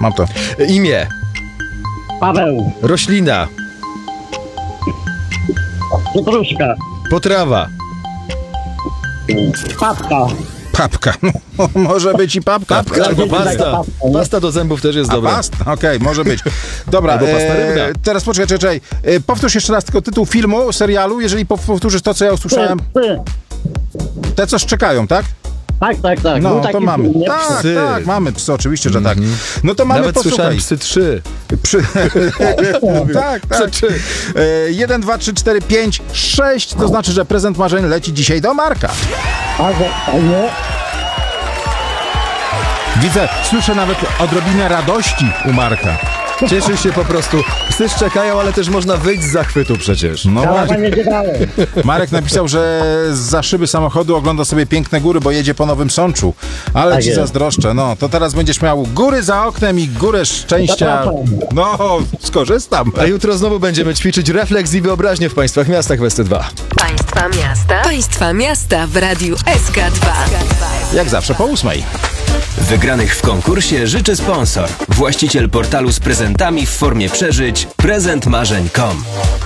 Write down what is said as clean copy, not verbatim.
mam to. Imię. Paweł. Roślina. Pietruszka. Potrawa. Papka. Papka. Może być i papka. Papka albo pasta. Pasta do zębów też jest dobra. Pasta? Okej, może być. Dobra, Albo pasta rybna. teraz poczekaj. Powtórz jeszcze raz tylko tytuł filmu, serialu, jeżeli powtórzysz to, co ja usłyszałem. Psy. Te, co szczekają, tak? Tak. No, Był to taki mamy. film, nie? Tak, Psy. tak, mamy psy, oczywiście, że tak. No to mamy, Nawet słyszałem posłuchaj. psy 3. Tak. 1, 2, 3, 4, 5, 6, to znaczy, że prezent marzeń leci dzisiaj do Marka. Nie. Widzę, słyszę nawet odrobinę radości u Marka. Cieszy się po prostu. Psy szczekają, ale też można wyjść z zachwytu przecież. No właśnie. Nie dziewały. Marek napisał, że zza szyby samochodu ogląda sobie piękne góry, bo jedzie po Nowym Sączu. Ale Tak ci jest. zazdroszczę. No, to teraz będziesz miał góry za oknem i górę szczęścia. Zapraszam. No, skorzystam. A jutro znowu będziemy ćwiczyć refleks i wyobraźnię w państwach miastach w SC2. Państwa miasta. Państwa miasta w Radiu SK2. Jak zawsze po 8. Wygranych w konkursie życzy sponsor. Właściciel portalu z prezentami w formie przeżyć prezentmarzeń.com.